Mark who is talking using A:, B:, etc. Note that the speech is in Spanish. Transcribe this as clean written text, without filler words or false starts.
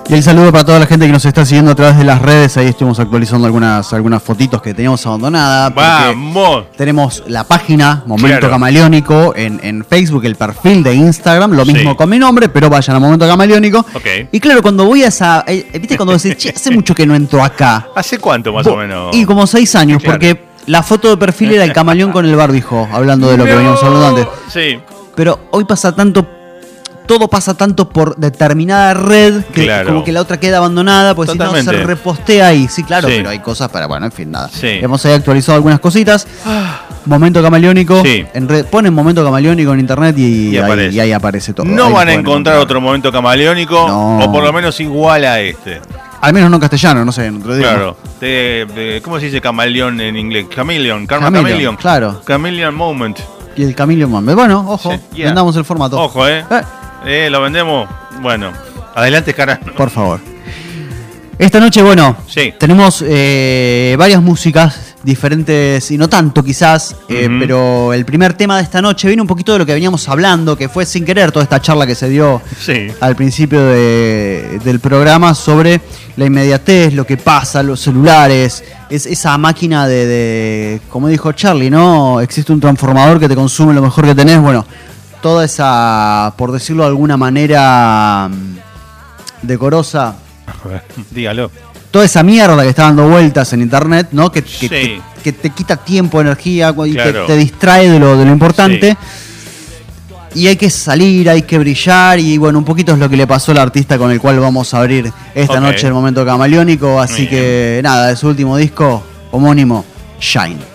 A: Y el saludo para toda la gente que nos está siguiendo a través de las redes. Ahí estuvimos actualizando algunas fotitos que teníamos abandonadas.
B: ¡Vamos!
A: Tenemos la página Momento Camaleónico en Facebook, el perfil de Instagram, lo mismo con mi nombre, pero vayan a Momento Camaleónico.
B: Okay.
A: Y claro, cuando voy a esa... ¿Viste cuando decís, che, hace mucho que no entro acá?
B: ¿Hace cuánto más o menos?
A: Y como 6 años,
B: claro,
A: porque la foto de perfil era el camaleón con el barbijo, hablando de lo que veníamos hablando antes.
B: Sí.
A: Pero hoy pasa tanto... Todo pasa tanto por determinada red que como que la otra queda abandonada, porque si no se repostea ahí. Sí, claro, pero hay cosas para, bueno, en fin, nada.
B: Sí.
A: Hemos ahí actualizado algunas cositas. Momento Camaleónico. Sí. Ponen Momento Camaleónico en internet y ahí aparece todo.
B: No van a encontrar otro Momento Camaleónico, o por lo menos igual a este.
A: Al menos no en castellano, no sé, en otro idioma.
B: Claro. ¿Cómo se dice camaleón en inglés? Chameleon.
A: Claro.
B: Chameleon Moment.
A: Y el Chameleon Moment. Bueno, ojo, vendamos el formato.
B: Ojo, lo vendemos. Bueno, adelante, carajo.
A: Por favor. Esta noche, bueno, tenemos varias músicas diferentes y no tanto quizás, pero el primer tema de esta noche viene un poquito de lo que veníamos hablando, que fue sin querer toda esta charla que se dio al principio del programa sobre la inmediatez, lo que pasa, los celulares, es esa máquina de, como dijo Charlie, ¿no? Existe un transformador que te consume lo mejor que tenés, bueno, toda esa, por decirlo de alguna manera decorosa,
B: dígalo.
A: Toda esa mierda que está dando vueltas en internet, ¿no? Que te quita tiempo, energía y te distrae de lo importante. Y hay que salir, hay que brillar. Y bueno, un poquito es lo que le pasó al artista con el cual vamos a abrir esta noche el Momento Camaleónico. Así que nada, de su último disco homónimo, Shine.